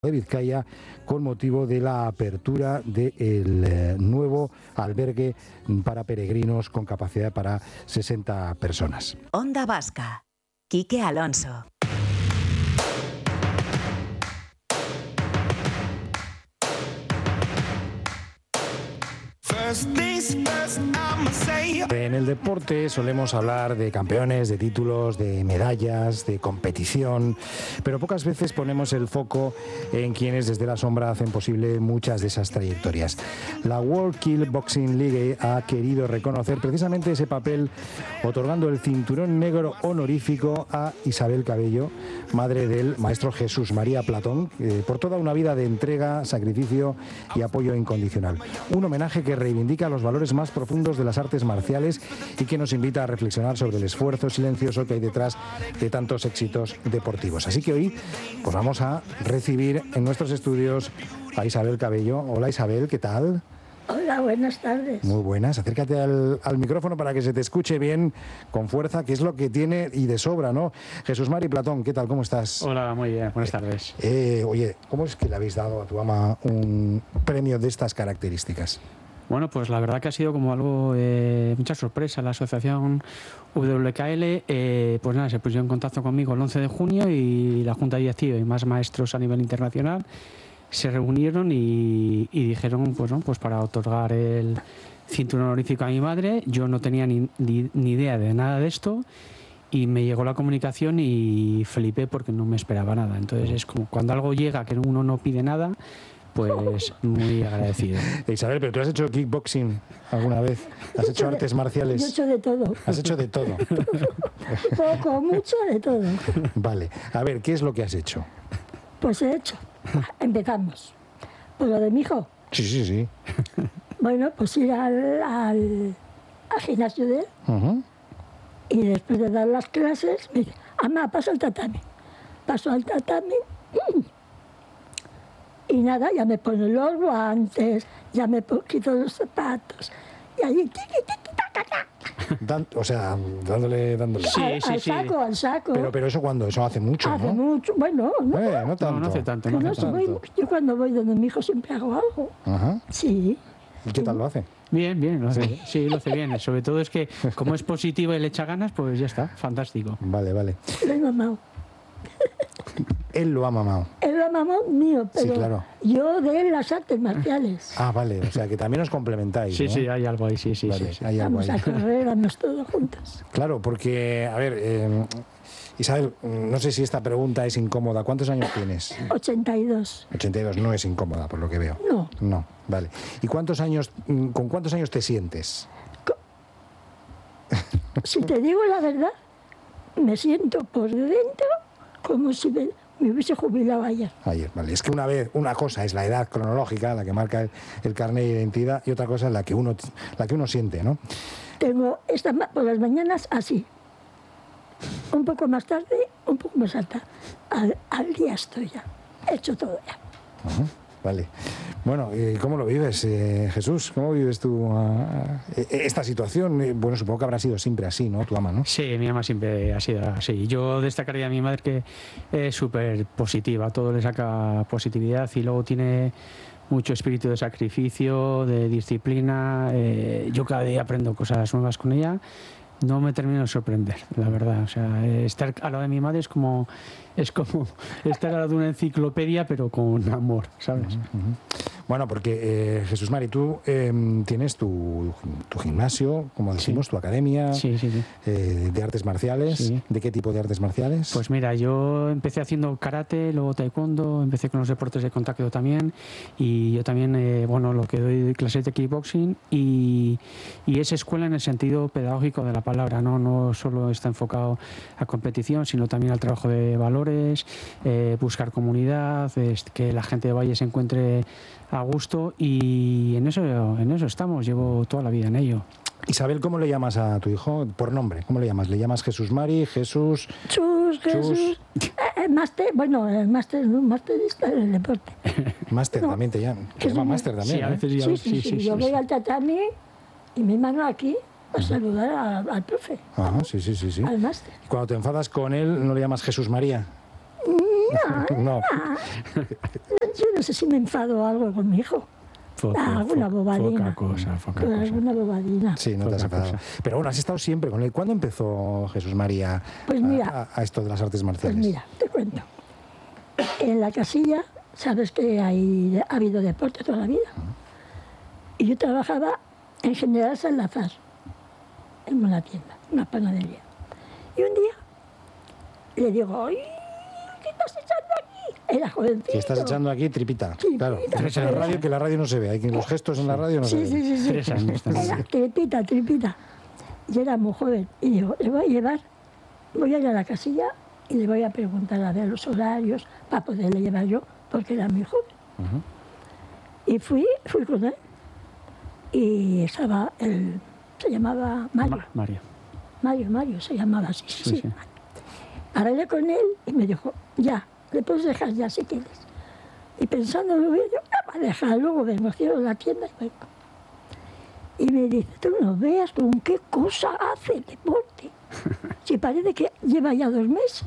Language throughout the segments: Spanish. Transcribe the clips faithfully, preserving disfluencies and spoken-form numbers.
de Vizcaya con motivo de la apertura del eh, nuevo albergue para peregrinos con capacidad para sesenta personas. Onda Vasca, Quique Alonso. En el deporte solemos hablar de campeones, de títulos, de medallas, de competición, pero pocas veces ponemos el foco en quienes desde la sombra hacen posible muchas de esas trayectorias. La World Kickboxing League ha querido reconocer precisamente ese papel otorgando el cinturón negro honorífico a Isabel Cabello, madre del maestro Jesús María Platón, eh, por toda una vida de entrega, sacrificio y apoyo incondicional. Un homenaje que reivindica los valores más profundos de las artes marciales y que nos invita a reflexionar sobre el esfuerzo silencioso que hay detrás de tantos éxitos deportivos. Así que hoy pues vamos a recibir en nuestros estudios a Isabel Cabello. Hola Isabel, ¿qué tal? Hola, buenas tardes. Muy buenas, acércate al, al micrófono para que se te escuche bien, con fuerza, que es lo que tiene y de sobra, ¿no? Jesús Mari Platón, ¿qué tal? ¿Cómo estás? Hola, muy bien, buenas tardes. Eh, oye, ¿cómo es que le habéis dado a tu ama un premio de estas características? Bueno, pues la verdad que ha sido como algo, eh, mucha sorpresa. La asociación W W K L, eh, pues nada, se puso en contacto conmigo el once de junio y la Junta Directiva y más maestros a nivel internacional se reunieron y, y dijeron, pues no, pues para otorgar el cinturón honorífico a mi madre. Yo no tenía ni, ni, ni idea de nada de esto y me llegó la comunicación y flipé porque no me esperaba nada. Entonces es como cuando algo llega que uno no pide nada, pues muy agradecido. Isabel, pero tú has hecho kickboxing alguna vez, has hecho de, artes marciales. Yo he hecho de todo. Has hecho de todo. Poco, mucho, de todo. Vale, a ver, ¿qué es lo que has hecho? Pues he hecho. Empezamos. Pues lo de mi hijo. Sí, sí, sí. Bueno, pues ir al, al, al gimnasio de él. Uh-huh. Y después de dar las clases, me dice, ama, paso al tatami. Paso al tatami. Y nada, ya me pone los guantes, ya me quito los zapatos. Y allí, tiqui, tiqui, taca, taca. Dan, o sea, dándole, dándole. Sí, al, sí, al sí. saco, al saco. Pero, pero eso cuando, eso hace mucho, hace ¿no? mucho, bueno, no. Eh, no tanto. No, no hace tanto, Que no no hace se voy- tanto. yo cuando voy donde mi hijo siempre hago algo. Ajá. Sí. ¿Y qué tal lo hace? Bien, bien, lo hace, sí, lo hace bien. Sobre todo es que como es positivo y le echa ganas, pues ya está, fantástico. Vale, vale. Lo he mamado. Él lo ha mamado. Él lo ha mamado mío, Sí, pero claro. yo de las artes marciales. Ah, vale, o sea, que también os complementáis, Sí, ¿no? sí, hay algo ahí, sí, sí, Vale, sí, sí. hay algo Vamos ahí. a correr, vamos todos juntos. Claro, porque, a ver, eh, Isabel, no sé si esta pregunta es incómoda. ¿Cuántos años tienes? ochenta y dos. ochenta y dos, no es incómoda, por lo que veo. No. No, vale. ¿Y cuántos años, con cuántos años te sientes? Si te digo la verdad, me siento por dentro como si me, me hubiese jubilado ayer. Ayer, vale. Es que una vez, una cosa es la edad cronológica, la que marca el, el carnet de identidad, y otra cosa es la que uno, la que uno siente, ¿no? Tengo esta, ma- por las mañanas así. Un poco más tarde, un poco más alta. Al, al día estoy ya. He hecho todo ya. Ajá, vale. Bueno, ¿y cómo lo vives, eh, Jesús? ¿Cómo vives tú ah, eh, esta situación? Eh, Bueno, supongo que habrá sido siempre así, ¿no? Tu ama, ¿no? Sí, mi mamá siempre ha sido así. Yo destacaría a mi madre que es súper positiva, todo le saca positividad y luego tiene mucho espíritu de sacrificio, de disciplina. Eh, yo cada día aprendo cosas nuevas con ella. No me termino de sorprender, la verdad. O sea, eh, estar al lado de mi madre es como, es como estar al lado de una enciclopedia, pero con amor, ¿sabes? Ujú. Bueno, porque eh, Jesús Mari, tú eh, tienes tu, tu gimnasio, como decimos, tu academia Sí, sí, sí. eh, de artes marciales. Sí. ¿De qué tipo de artes marciales? Pues mira, yo empecé haciendo karate, luego taekwondo, empecé con los deportes de contacto también y yo también, eh, bueno, lo que doy clases de kickboxing y, y es escuela en el sentido pedagógico de la palabra, ¿no? No solo está enfocado a competición, sino también al trabajo de valores, eh, buscar comunidad, es que la gente vaya y se encuentre a gusto y en eso, en eso estamos, llevo toda la vida en ello. Isabel, ¿cómo le llamas a tu hijo? Por nombre, ¿cómo le llamas? ¿Le llamas Jesús Mari, Jesús? Chus, Jesús. Eh, eh, máster, bueno, el máster, no, masterista en el deporte. Máster No. también te llama. Te Jesús llama Mari. máster también, Sí, a ¿eh? veces ya- Sí, sí, sí. Yo voy sí. al tatami y mi mano aquí a saludar al, al profe, Ajá, sí, sí, sí, sí. al máster. Cuando te enfadas con él, ¿no le llamas Jesús María? No, No. no. Yo no sé si me enfado algo con mi hijo. Poco, Ah, alguna poca, bobadina. poca cosa, poca Con cosa. alguna bobadina. Sí, no te has Poca enfadado. cosa. Pero bueno, has estado siempre con él. ¿Cuándo empezó Jesús María Pues a- mira. a, a esto de las artes Pues marciales? mira, te cuento. En la casilla, sabes que hay, ha habido deporte toda la vida. Y yo trabajaba en General Salazar, en una tienda, una panadería. Y un día le digo, ¡ay! ¿Qué estás echando aquí? Era jovencito. Que estás echando aquí tripita. Tripita. Claro, en la radio, que la radio no se ve. Hay que los gestos en la radio no se Sí, ven. sí, sí, sí. Tres años también. Era tripita, tripita. Y era muy joven. Y digo, le voy a llevar, voy a ir a la casilla y le voy a preguntar a ver los horarios para poderle llevar yo, porque era muy joven. Y fui, fui con él. Y estaba, el, se llamaba Mario. Ma- Mario. Mario, Mario, se llamaba así. Sí, Sí, sí. sí. Hablé con él y me dijo, ya, le puedes dejar ya si quieres. Y pensando, yo, ya va a dejar, luego vengo, cierro la tienda y vengo. Y me dice, tú no veas con qué cosa hace el deporte. Si parece que lleva ya dos meses.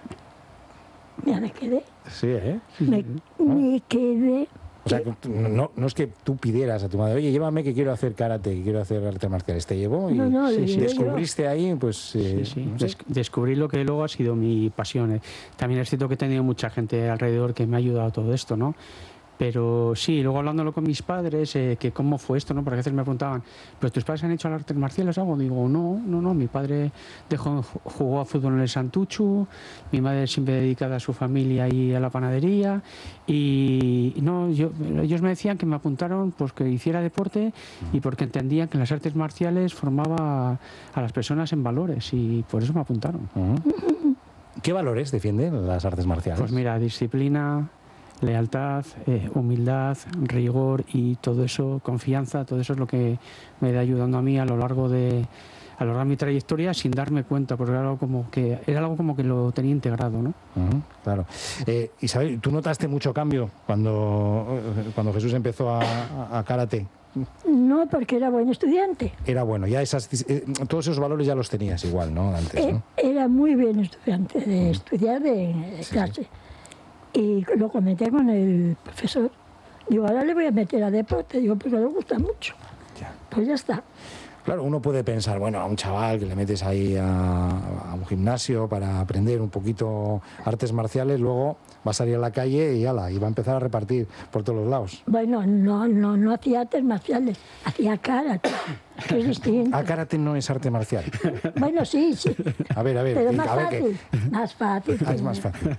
Ya me quedé, Sí, ¿eh? me, me quedé. O sea, que tú- no, no es que tú pidieras a tu madre, oye, llévame que quiero hacer karate, que quiero hacer artes marciales. Te llevó y No, no, Sí, le sí, llevé yo. descubriste ahí, pues... eh, Sí, sí. no sé. Des- descubrí lo que luego ha sido mi pasión. eh. También es cierto que he tenido mucha gente alrededor que me ha ayudado a todo esto, ¿no? Pero sí, luego hablándolo con mis padres, eh, que cómo fue esto, ¿no? Porque a veces me preguntaban, ¿pero tus padres han hecho las artes marciales o algo? Digo, no, no, no, mi padre dejó, jugó a fútbol en el Santuchu, mi madre siempre dedicada a su familia y a la panadería, y no, yo, ellos me decían que me apuntaron pues que hiciera deporte y porque entendían que las artes marciales formaba a las personas en valores y por eso me apuntaron. Ujú. ¿Qué valores defienden las artes marciales? Pues mira, disciplina, lealtad, eh, humildad, rigor y todo eso, confianza, todo eso es lo que me da ayudando a mí a lo largo de a lo largo de mi trayectoria sin darme cuenta, porque era algo como que era algo como que lo tenía integrado, ¿no? Ujú, claro. Eh, Isabel, ¿tú notaste mucho cambio cuando, eh, cuando Jesús empezó a, a- a karate? No, porque era buen estudiante. Era bueno, ya esas, eh, todos esos valores ya los tenías igual, ¿no? Antes, Eh, ¿no? Era muy bien estudiante de estudiar de, de Sí, clase. Y lo comenté con el profesor. Digo, ahora le voy a meter a deporte, digo, porque le gusta mucho. Ya. Pues ya está. Claro, uno puede pensar, bueno, a un chaval que le metes ahí a, a un gimnasio para aprender un poquito artes marciales, luego va a salir a la calle y ala, y va a empezar a repartir por todos los lados. Bueno, no, no, no hacía artes marciales, hacía karate, que es distinto. Ah, karate no es arte marcial. Bueno, sí, sí. A ver, a ver, Pero que- más a ver, que- fácil, más fácil. Ah, es más fácil.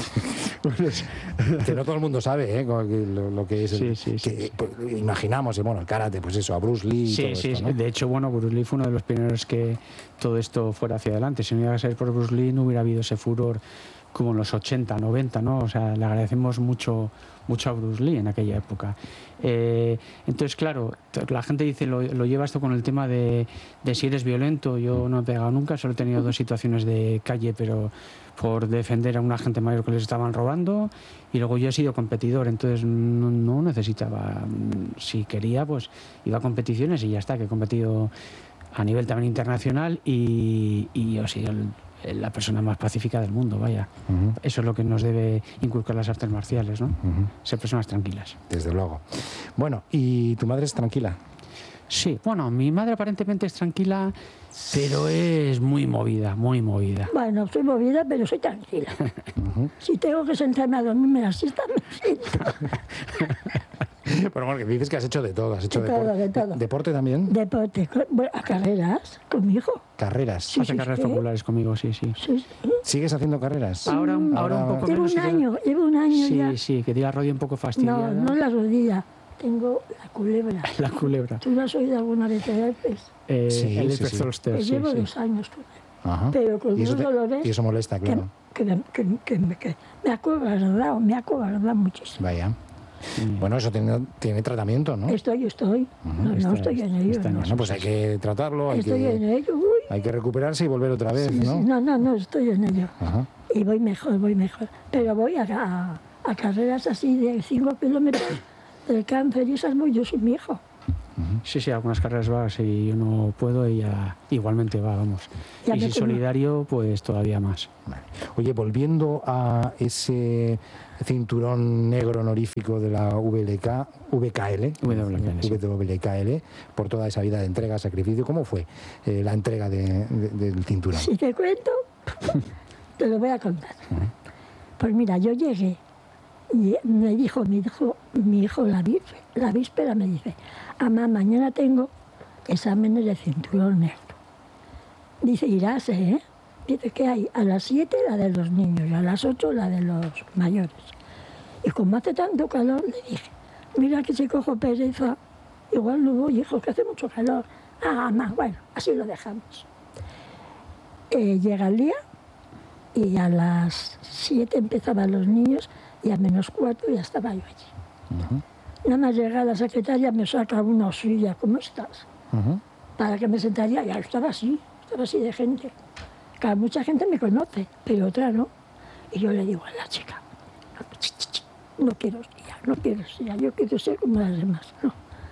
Que no todo el mundo sabe, ¿eh? Como que lo, lo que es. el- Sí, sí, sí, que, sí. pues, imaginamos, eh, bueno, el karate, pues eso, a Bruce Lee y Sí, todo sí, esto, sí. ¿no? De hecho, bueno, Bruce Lee fue uno de los pioneros que todo esto fuera hacia adelante. Si no iba a ser por Bruce Lee, no hubiera habido ese furor como en los ochenta, noventa, ¿no? O sea, le agradecemos mucho, mucho a Bruce Lee en aquella época. Eh, entonces, claro, t- la gente dice, lo, lo lleva esto con el tema de, de si eres violento. Yo no he pegado nunca, solo he tenido dos situaciones de calle, pero por defender a una gente mayor que les estaban robando, y luego yo he sido competidor, entonces no, no necesitaba, mm, si quería, pues iba a competiciones y ya está, que he competido a nivel también internacional y, y yo he sido el- el- la persona más pacífica del mundo, vaya. Ujú, Eso es lo que nos debe inculcar las artes marciales, ¿no? ujú, Ser personas tranquilas. desde luego. Bueno, ¿y tu madre es tranquila? Sí, bueno, mi madre aparentemente es tranquila, pero es muy movida, muy movida. Bueno, soy movida, pero soy tranquila. Si tengo que sentarme a dormirme la siesta, me siento. Pero bueno, que dices que has hecho de todo, has hecho De todo, deporte. de todo. ¿Deporte también? Deporte, co- bueno, a carreras con mi hijo. Carreras. Sí, Hace sí, carreras sí. populares conmigo, sí, sí. Sí, sí. ¿Sigues haciendo carreras? Ahora, un- ahora un poco Llevo menos. un y ya- año, llevo un año ya. Sí, sí, que tiene la rodilla un poco No, fastidiada. no la rodilla, tengo la culebra. La culebra. ¿Tú lo has oído alguna vez de herpes? Eh, Sí, el sí, herpes sí. zoster, Pues sí, llevo sí. dos años con él. Ajá. Pero con y, eso unos dolores y eso molesta, Que, claro. que, me- que, que, que, me- que me ha cobardado, me ha cobardado muchísimo. Vaya. Bueno, eso tiene, tiene tratamiento, ¿no? Estoy, estoy. No, Está- no estoy en ello. está en no. Bueno, pues hay que tratarlo, hay Estoy en que, ello. Uy, hay que recuperarse y volver otra vez, sí, ¿no? sí, no, no, no, estoy en ello. Ajá. Y voy mejor, voy mejor. Pero voy a, a, a carreras así de cinco kilómetros del cáncer y esas voy yo sin mi hijo. Uh-huh. Sí, sí, algunas carreras va, si yo no puedo, ella igualmente va, vamos. Ya Y si me tengo- solidario, pues todavía más. Vale. Oye, volviendo a ese cinturón negro honorífico de la V L K, V K L, W K L, sí. W K L, por toda esa vida de entrega, sacrificio, ¿cómo fue eh, la entrega de- de- del cinturón? Si te cuento, te lo voy a contar. Pues mira, yo llegué y me dijo mi hijo, mi hijo la, ví- la víspera me dice, mamá, mañana tengo exámenes de cinturón negro. Dice, irás, ¿eh? Dice que hay a las siete la de los niños y a las ocho la de los mayores. Y como hace tanto calor, le dije, mira que si cojo pereza, igual no voy, hijo, que hace mucho calor. Ah, mamá, bueno, así lo dejamos. Eh, llega el día y a las siete empezaban los niños y a menos cuatro ya estaba yo allí. Ujú, Nada más llega la secretaria, me saca una silla, ¿cómo estás? ujú. Para que me sentaría, ya estaba así, estaba así de gente. Claro, mucha gente me conoce, pero otra no. Y yo le digo a la chica, no, ch, ch, ch, no quiero silla, no quiero silla, yo quiero ser como las demás, no.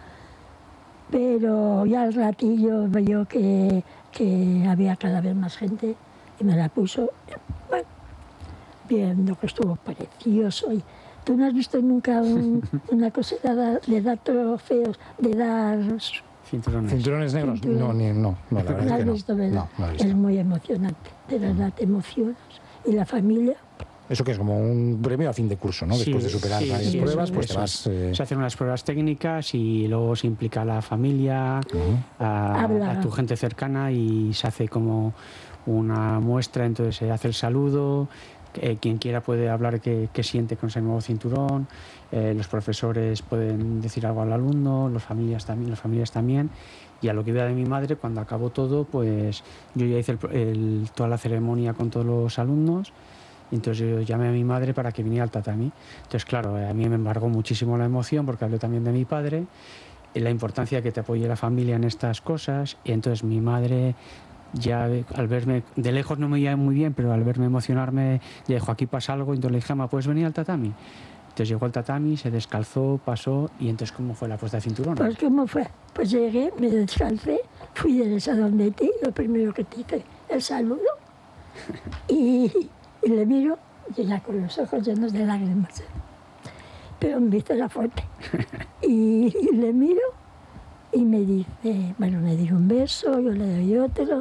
Pero ya al ratillo veo que, que había cada vez más gente y me la puso, bueno, viendo que estuvo precioso. Y, ¿tú no has visto nunca un- una cosa de dar, de dar trofeos, de dar... Cinturones. ¿Cinturones negros? Cinturón. No, ni, no, no, la ¿No verdad es has que no. visto, verdad? No, no he Es visto. muy emocionante, de verdad te emocionas. Y la familia, Eso que es como un premio a fin de curso, ¿no? Sí, Después de superar sí, varias sí, pruebas, eso, pues te eso. vas... eh, Se hacen unas pruebas técnicas y luego se implica a la familia, a, Habla. a tu gente cercana y se hace como una muestra, entonces se hace el saludo, eh, quien quiera puede hablar qué, qué siente con ese nuevo cinturón, eh, los profesores pueden decir algo al alumno, los familias también, las familias también. Y a lo que iba de mi madre, cuando acabó todo, pues yo ya hice el- el- toda la ceremonia con todos los alumnos. Y entonces yo llamé a mi madre para que viniera al tatami. Entonces, claro, a mí me embargó muchísimo la emoción porque hablé también de mi padre, y la importancia que te apoye la familia en estas cosas. Y entonces mi madre, ya al verme, de lejos no me veía muy bien, pero al verme emocionarme, ya dijo, aquí pasa algo. Y entonces le dije, mamá, ¿puedes venir al tatami? Entonces llegó al tatami, se descalzó, pasó. Y entonces, ¿cómo fue la puesta de cinturón? pues ¿cómo fue? Pues llegué, me descalcé, fui derecha donde ti, lo primero que te hice, el saludo, y, y le miro, y ya con los ojos llenos de lágrimas. ¿eh? Pero me hice la fuerte. Y, y le miro y me dice, bueno, me dio un beso, yo le doy otro.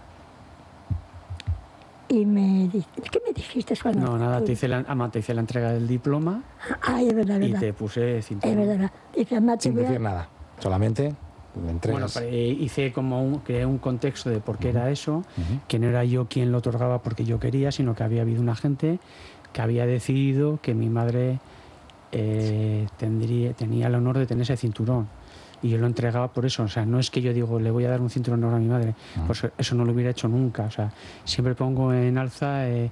Y me dice, ¿qué me dijiste cuando? No, nada, te hice la, ama, te hice la entrega del diploma Ay, es verdad, es y verdad. te puse Es cinturón. verdad, es verdad. Dice, mamá, te sin voy a- decir nada, solamente me Bueno, entregas. pero, eh, hice como un, creé un contexto de por qué era eso, Ujú. que no era yo quien lo otorgaba porque yo quería, sino que había habido una gente que había decidido que mi madre eh, tendría, tenía el honor de tener ese cinturón. Y yo lo entregaba por eso. O sea, no es que yo digo, le voy a dar un cinturón ahora a mi madre. Pues eso no lo hubiera hecho nunca. O sea, siempre pongo en alza eh,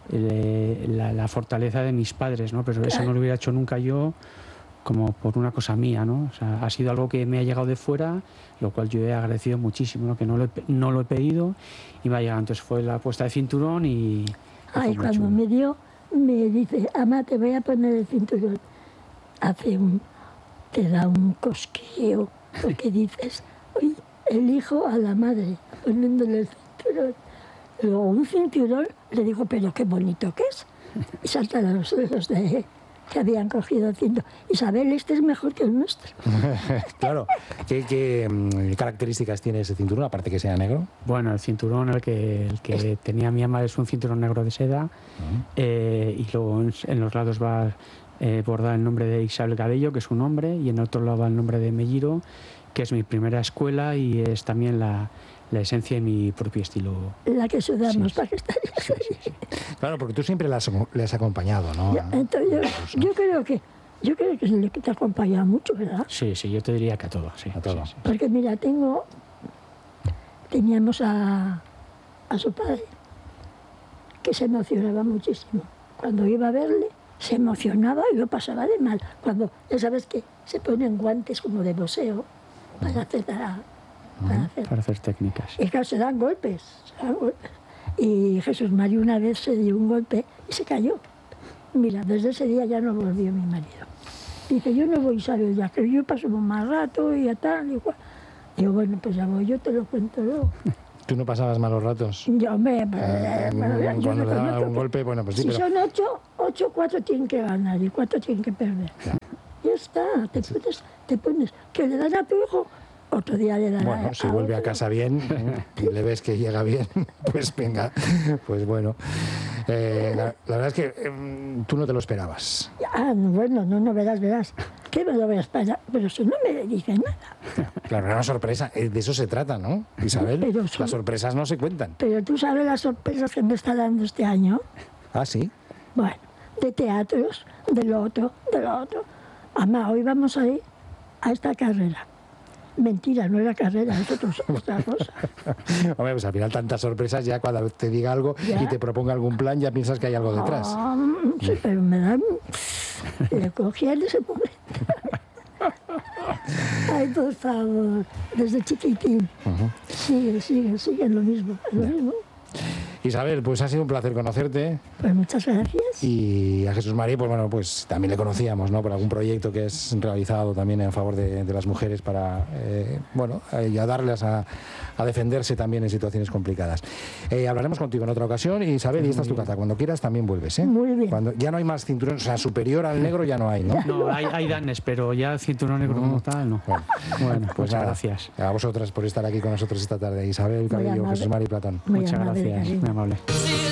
el- la, la fortaleza de mis padres, ¿no? Pero eso no lo hubiera hecho nunca yo como por una cosa mía, ¿no? O sea, ha sido algo que me ha llegado de fuera, lo cual yo he agradecido muchísimo, ¿no? Que no lo he, pe- no lo he pedido y me ha llegado. Entonces fue la puesta de cinturón y... y fue Ay, muy cuando chulo. me dio, me dice, mamá, te voy a poner el cinturón. Hace un, te da un cosquilleo, porque dices, uy, el hijo a la madre, poniéndole el cinturón. Luego un cinturón, le digo, pero qué bonito que es. Y saltan los dedos de que habían cogido el cinturón. Isabel, este es mejor que el nuestro. Claro. ¿Qué, qué, mm, características tiene ese cinturón, aparte que sea negro? Bueno, el cinturón, el que, el que tenía mi ama es un cinturón negro de seda eh, y luego en, en los lados va eh, bordado el nombre de Isabel Cabello, que es un nombre, y en otro lado va el nombre de Melliro, que es mi primera escuela y es también la, la esencia de mi propio estilo. La que sudamos Sí. para que esté. Sí, sí, sí. Claro, porque tú siempre le has, le has acompañado, ¿no? Yo, entonces, yo, yo creo que yo creo que es el que te acompaña mucho, ¿verdad? Sí, sí, yo te diría que a todo. Sí, A todo. sí, sí. Porque mira, tengo, teníamos a, a su padre, que se emocionaba muchísimo. Cuando iba a verle, se emocionaba y lo pasaba de mal. Cuando, ya sabes que se ponen guantes como de boxeo para hacer... Para, para hacer. Para hacer técnicas. Y claro, se dan golpes, se dan golpes. Y Jesús María una vez se dio un golpe y se cayó. Mira, desde ese día ya no volvió mi marido. Dice, yo no voy, Isabel, ya que yo paso más rato y ya tal, y igual. Digo, bueno, pues ya voy, yo te lo cuento luego. ¿Tú no pasabas malos ratos? Yo me... Eh, cuando le daban algún golpe, bueno, pues sí, si pero... son ocho, ocho, cuatro tienen que ganar y cuatro tienen que perder. Ya, ya está, te pones, te pones, que le dan a tu hijo, otro día le dan Bueno, a, si a vuelve otro. a casa bien ¿eh? y le ves que llega bien, pues venga, pues bueno. Eh, la, la verdad es que eh, tú no te lo esperabas. Ah, bueno, no, no, verás, verás. ¿Qué me lo voy a esperar? Pero si no me dicen nada. Claro, era una sorpresa, eh, de eso se trata, ¿no, Isabel? Pero son- Las sorpresas no se cuentan. Pero tú sabes las sorpresas que me está dando este año. Ah, sí. Bueno, de teatros, de lo otro, de lo otro. Mamá, hoy vamos a ir a esta carrera. Mentira, no era carrera, es otro- otra cosa. Hombre, pues al final tantas sorpresas, ya cuando te diga algo Ya. y te proponga algún plan, ya piensas que hay algo detrás. Ah, sí, pero me dan... Le cogía en ese momento. Ay, por favor, desde chiquitín. Sigue, sigue, sigue lo mismo, lo mismo. Isabel, pues ha sido un placer conocerte. Pues muchas gracias. Y a Jesús María, pues bueno, pues también le conocíamos, ¿no? Por algún proyecto que es realizado también en favor de, de las mujeres para, eh, bueno, ayudarles a, a defenderse también en situaciones complicadas. Eh, hablaremos contigo en otra ocasión y Isabel, y esta es tu casa. Cuando quieras también vuelves, ¿eh? Muy bien. Cuando, ya no hay más cinturones, o sea, superior al negro ya no hay, ¿no? No, hay, hay danes, pero ya cinturón negro como tal, no. Bueno, Bueno, pues muchas nada, gracias. a vosotras por estar aquí con nosotros esta tarde. Isabel, Cabello, amable. Jesús María y Platón. Muy Muchas amable, gracias, cariño. muy amable. See